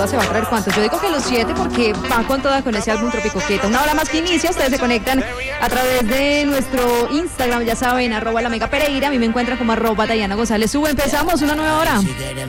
se va a traer cuántos. Yo digo que los 7 porque va con toda con ese álbum Tropicoqueta. Una hora más que inicia, ustedes se conectan a través de nuestro Instagram, ya saben, @LaMegaPereira. A mí me encuentran como @Dayana González. Empezamos una nueva hora.